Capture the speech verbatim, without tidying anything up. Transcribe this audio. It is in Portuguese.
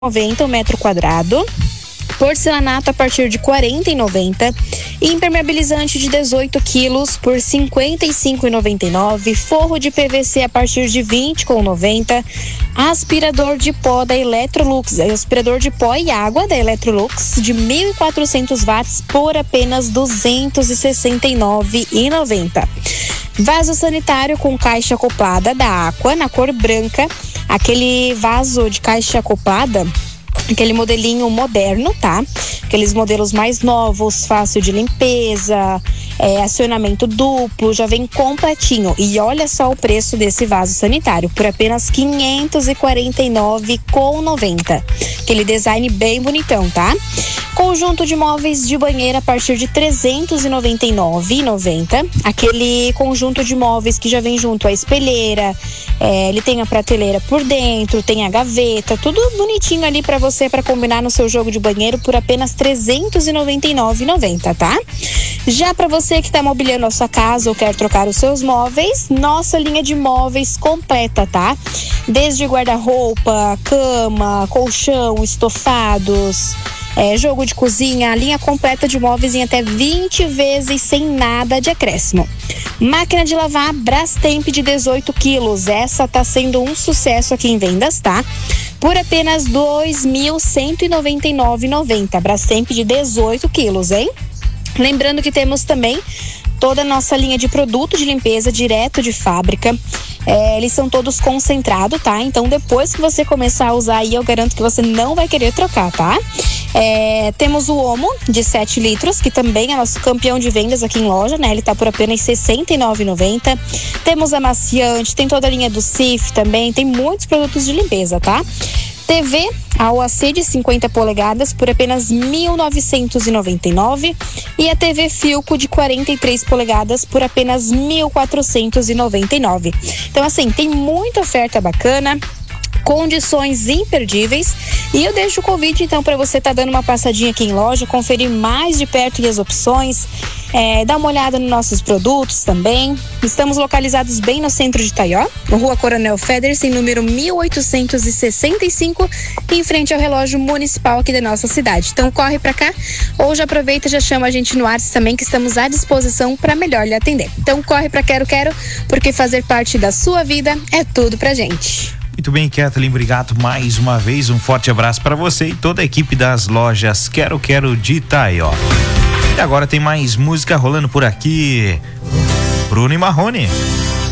noventa o metro quadrado, porcelanato a partir de quarenta e noventa, impermeabilizante de dezoito quilos por cinquenta e cinco e noventa e nove, forro de P V C a partir de vinte com noventa, aspirador de pó da Electrolux, aspirador de pó e água da Electrolux de mil e quatrocentos watts por apenas duzentos e sessenta e nove e noventa. Vaso sanitário com caixa acoplada da Aqua na cor branca, aquele vaso de caixa acoplada, aquele modelinho moderno, tá? Aqueles modelos mais novos, fácil de limpeza, é, acionamento duplo, já vem completinho. E olha só o preço desse vaso sanitário, por apenas quinhentos e quarenta e nove reais e noventa centavos. Aquele design bem bonitão, tá? Conjunto de móveis de banheiro a partir de trezentos e noventa e nove reais e noventa centavos. Aquele conjunto de móveis que já vem junto à espelheira, é, ele tem a prateleira por dentro, tem a gaveta, tudo bonitinho ali para você, para combinar no seu jogo de banheiro por apenas trezentos e noventa e nove reais e noventa centavos, tá? Já para você que está mobiliando a sua casa ou quer trocar os seus móveis, nossa linha de móveis completa, tá? Desde guarda-roupa, cama, colchão, estofados, É, jogo de cozinha, a linha completa de móveis em até vinte vezes sem nada de acréscimo. Máquina de lavar Brastemp de dezoito quilos, essa tá sendo um sucesso aqui em vendas, tá? Por apenas dois mil cento e noventa e nove reais e noventa centavos, Brastemp de dezoito quilos, hein? Lembrando que temos também toda a nossa linha de produto de limpeza direto de fábrica. É, eles são todos concentrados, tá? Então depois que você começar a usar aí, eu garanto que você não vai querer trocar, tá? É, temos o Omo de sete litros, que também é nosso campeão de vendas aqui em loja, né? Ele tá por apenas sessenta e nove reais e noventa centavos. Temos amaciante, tem toda a linha do Cif também, tem muitos produtos de limpeza, tá? T V A O A C de cinquenta polegadas por apenas mil novecentos e noventa e nove reais e a T V Filco de quarenta e três polegadas por apenas mil quatrocentos e noventa e nove reais. Então assim, tem muita oferta bacana, condições imperdíveis, e eu deixo o convite então para você estar tá dando uma passadinha aqui em loja, conferir mais de perto as opções, é, dar uma olhada nos nossos produtos também. Estamos localizados bem no centro de Itaió, na Rua Coronel Federsen, número mil oitocentos e sessenta e cinco, em frente ao relógio municipal aqui da nossa cidade. Então corre para cá, ou já aproveita e já chama a gente no WhatsApp também, que estamos à disposição para melhor lhe atender. Então corre para Quero Quero, porque fazer parte da sua vida é tudo pra gente. Muito bem, Kathleen, obrigado mais uma vez, um forte abraço para você e toda a equipe das lojas Quero Quero de Itaió. E agora tem mais música rolando por aqui. Bruno e Marrone.